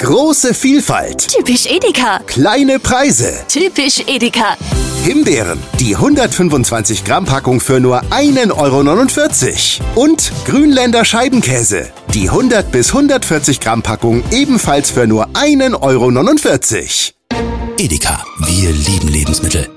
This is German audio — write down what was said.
Große Vielfalt. Typisch Edeka. Kleine Preise. Typisch Edeka. Himbeeren, die 125 Gramm Packung für nur 1,49 €. Und Grünländer Scheibenkäse, die 100 bis 140 Gramm Packung ebenfalls für nur 1,49 €. Edeka, wir lieben Lebensmittel.